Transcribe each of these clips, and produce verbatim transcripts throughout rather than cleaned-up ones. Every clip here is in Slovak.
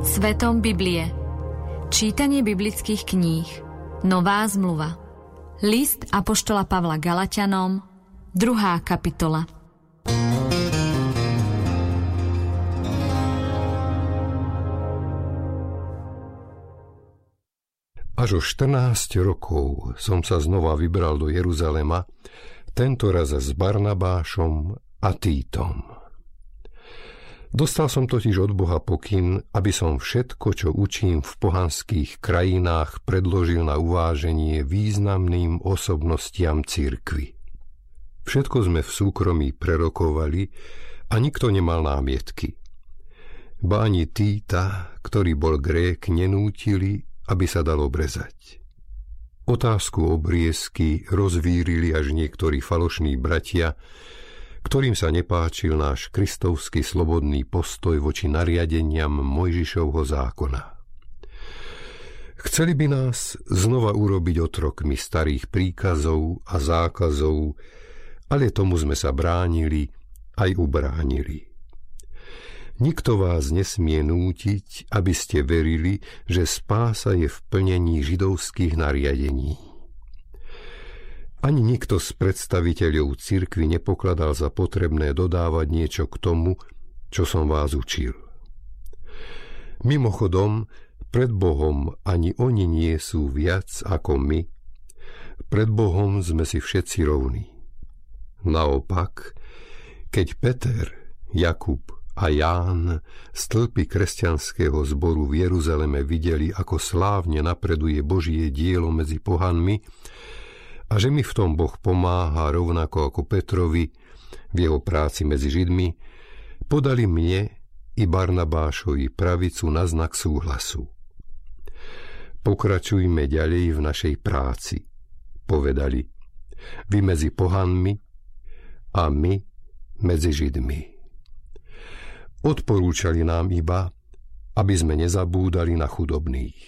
Svetom Biblie. Čítanie biblických kníh. Nová zmluva. List apoštola Pavla Galaťanom, druhá kapitola. Až o štrnásť rokov som sa znova vybral do Jeruzalema, tentoraz s Barnabášom a Títom. Dostal som totiž od Boha pokyn, aby som všetko, čo učím v pohanských krajinách, predložil na uváženie významným osobnostiam cirkvi. Všetko sme v súkromí prerokovali a nikto nemal námietky. Ba ani Títa, ktorý bol Grék, nenútili, aby sa dalo brezať. Otázku obriezky rozvírili až niektorí falošní bratia, ktorým sa nepáčil náš kristovský slobodný postoj voči nariadeniam Mojžišovho zákona. Chceli by nás znova urobiť otrokmi starých príkazov a zákazov, ale tomu sme sa bránili aj ubránili. Nikto vás nesmie nútiť, aby ste verili, že spása je v plnení židovských nariadení. Ani nikto z predstaviteľov cirkvi nepokladal za potrebné dodávať niečo k tomu, čo som vás učil. Mimochodom, pred Bohom ani oni nie sú viac ako my. Pred Bohom sme si všetci rovní. Naopak, keď Peter, Jakub a Ján, stĺpy kresťanského zboru v Jeruzaleme, videli, ako slávne napreduje Božie dielo medzi pohanmi a že mi v tom Boh pomáha rovnako ako Petrovi v jeho práci medzi Židmi, podali mne i Barnabášovi pravicu na znak súhlasu. Pokračujme ďalej v našej práci, povedali, vy medzi pohanmi a my medzi Židmi. Odporúčali nám iba, aby sme nezabúdali na chudobných.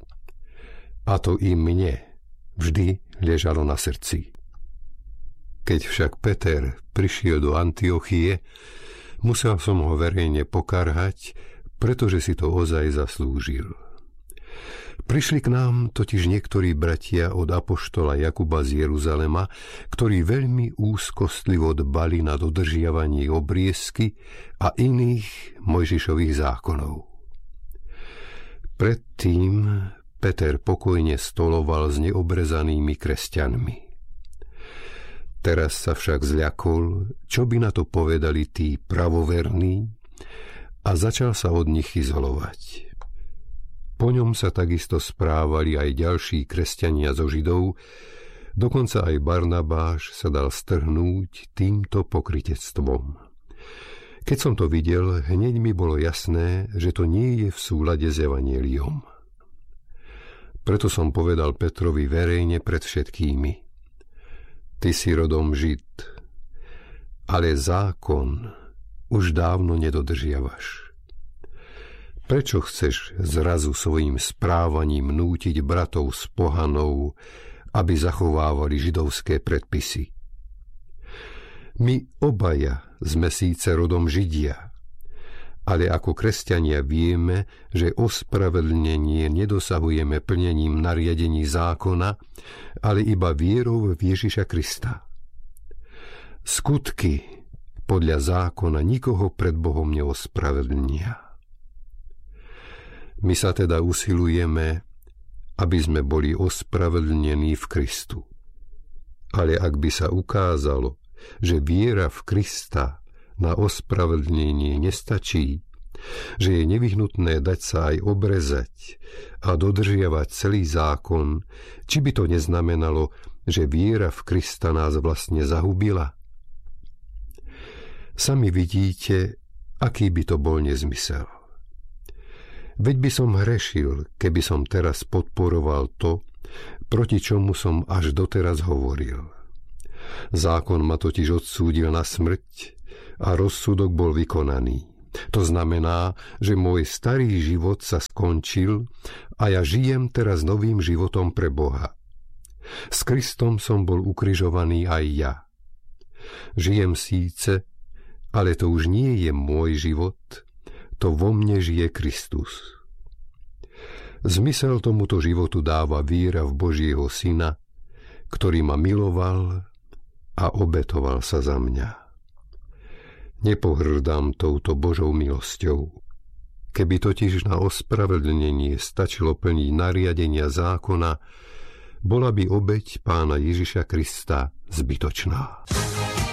A to i mne vždy ležalo na srdci. Keď však Peter prišiel do Antiochie, musel som ho verejne pokarhať, pretože si to ozaj zaslúžil. Prišli k nám totiž niektorí bratia od apoštola Jakuba z Jeruzalema, ktorí veľmi úzkostlivo dbali na dodržiavanie obriezky a iných Mojžišových zákonov. Predtým Peter pokojne stoloval s neobrezanými kresťanmi. Teraz sa však zľakol, čo by na to povedali tí pravoverní, a začal sa od nich izolovať. Po ňom sa takisto správali aj ďalší kresťania zo Židov, dokonca aj Barnabáš sa dal strhnúť týmto pokrytectvom. Keď som to videl, hneď mi bolo jasné, že to nie je v súlade s evanjeliom. Preto som povedal Petrovi verejne pred všetkými: Ty si rodom Žid, ale zákon už dávno nedodržiavaš. Prečo chceš zrazu svojim správaním nútiť bratov z pohanov, aby zachovávali židovské predpisy? My obaja sme síce rodom Židia, ale ako kresťania vieme, že ospravedlnenie nedosahujeme plnením nariadení zákona, ale iba vierou v Ježiša Krista. Skutky podľa zákona nikoho pred Bohom neospravedlnia. My sa teda usilujeme, aby sme boli ospravedlnení v Kristu. Ale ak by sa ukázalo, že viera v Krista na ospravedlnenie nestačí, že je nevyhnutné dať sa aj obrezať a dodržiavať celý zákon, či by to neznamenalo, že viera v Krista nás vlastne zahubila? Sami vidíte, aký by to bol nezmysel. Veď by som hrešil, keby som teraz podporoval to, proti čomu som až doteraz hovoril. Zákon ma totiž odsúdil na smrť a rozsudok bol vykonaný. To znamená, že môj starý život sa skončil a ja žijem teraz novým životom pre Boha. S Kristom som bol ukrižovaný aj ja. Žijem síce, ale to už nie je môj život, to vo mne žije Kristus. Zmysel tomuto životu dáva víra v Božieho Syna, ktorý ma miloval a obetoval sa za mňa. Nepohrdám touto Božou milosťou. Keby totiž na ospravedlnenie stačilo plniť nariadenia zákona, bola by obeť Pána Ježiša Krista zbytočná.